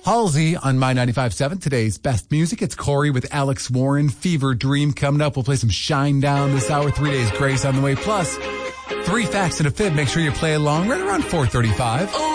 Halsey on My 95.7, today's best music. It's Corey with Alex Warren, Fever Dream coming up. We'll play some Shine Down this hour, 3 Days Grace on the way. Plus, 3 facts and a fib. Make sure you play along right around 4:35.